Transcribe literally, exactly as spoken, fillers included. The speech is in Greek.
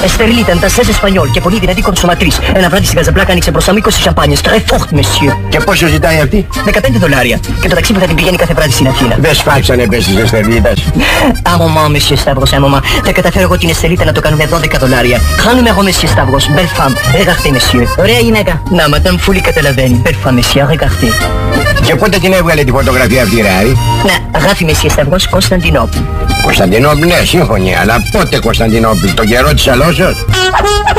Εστερλίτα, εντασσές Εσπανιόλ και πολύ δυνατή κονσοματρίς. Ένα βράδυ στην Καζαμπλάκα άνοιξε μπροστά μου είκοσι σαμπάνιες. Très fort, monsieur. Και πόσο ζητάει αυτή? δεκαπέντε δολάρια. Και το ταξί που θα την πηγαίνει κάθε βράδυ στην Αθήνα. Δεν σφάξανε πες της Εστερλίτας. Un moment, monsieur Stavros, un moment. Θα καταφέρω εγώ την Εστερλίτα να το κάνουμε δώδεκα δολάρια. Χάνουμε εγώ, monsieur Stavros. Belle femme. Regardez, monsieur. Ωραία γυναίκα. Να, madame Φούλη καταλαβαίνει. Belle femme, monsieur. Regardez. Και πότε την έβγαλε τη φωτογραφία αυτή, ρε Άρη? Να, γράφει monsieur Stavros Κωνσταντινόπουλ. Κωνσταντινόπουλ, ναι, σύμφωνοι, αλλά πότε Κωνσταντινόπουλ, το καιρό της αλώσεως?